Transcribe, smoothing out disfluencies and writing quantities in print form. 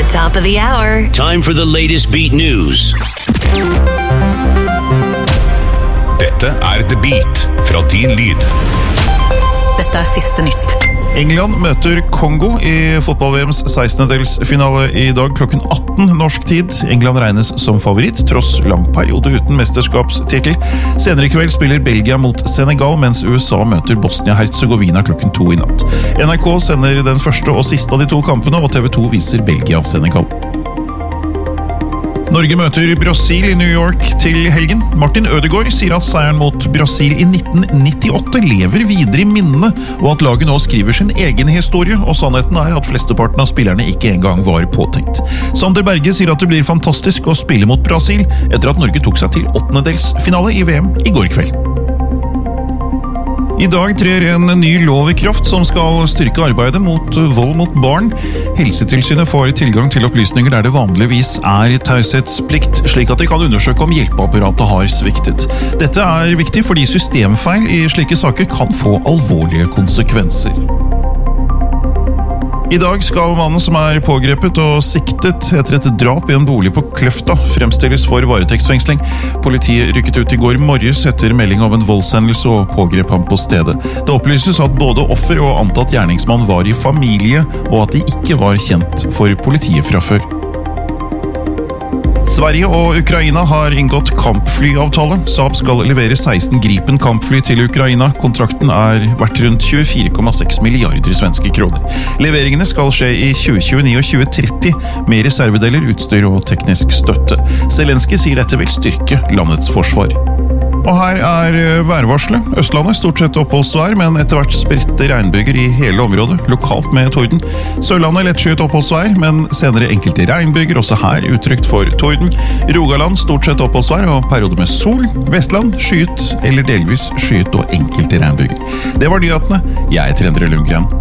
the top of the hour. Time for the latest beat news. Dette The Beat fra Din Lyd. Dette siste nytt. England møter Kongo i fotball-VMs 16-delsfinale i dag klokken 18 norsk tid. England regnes som favoritt, tross lang periode uten mesterskapstittel. Senere i kveld spiller Belgia mot Senegal, mens USA møter Bosnia-Herzegovina klokken 2 i natt. NRK sender den første og siste av de to kampene, og TV 2 viser Belgia-Senegal. Norge møter Brasil i New York til helgen. Martin Ødegaard sier at seieren mot Brasil i 1998 lever videre i minnene, og at laget nå skriver sin egen historie, og sannheten er at flesteparten av spillerne ikke engang var påtenkt. Sander Berge sier at det blir fantastisk å spille mot Brasil, etter at Norge tok seg til 8-delsfinale i VM i går kveld. I dag trer en ny lov i kraft som skal styrke arbeidet mot vold mot barn. Helsetilsynet får tilgang til opplysninger der det vanligvis er taushetsplikt, slik at de kan undersøke om hjelpeapparatet har sviktet. Dette er viktig fordi systemfeil i slike saker kan få alvorlige konsekvenser. I dag skal mannen som er pågrepet og siktet etter et drap i en bolig på Kløfta fremstilles for varetektsfengsling. Politiet rykket ut i går morges etter melding om en voldshendelse og pågrep ham på stedet. Det opplyses at både offer og antatt gjerningsmann var i familie, og at de ikke var kjent for politiet fra før. Sverige og Ukraina har inngått kampflyavtale. Saab skal levere 16 Gripen kampfly til Ukraina. Kontrakten er verdt rundt 24,6 milliarder svenske kroner. Leveringene skal skje i 2029 og 2030, med reservedeler, utstyr og teknisk støtte. Zelensky sier dette vil styrke landets forsvar. Og her er værvarselet. Østlandet stort sett oppholdsvær, men etter hvert spredte regnbyger i hele området, lokalt med torden. Sørlandet lettskyet oppholdsvær, men senere enkelte regnbyger, også her utrygt for torden. Rogaland stort sett oppholdsvær og periode med sol. Vestland skyet eller delvis skyet og enkelte regnbyger. Det var nyhetene. Jeg heter Endre Lundgren.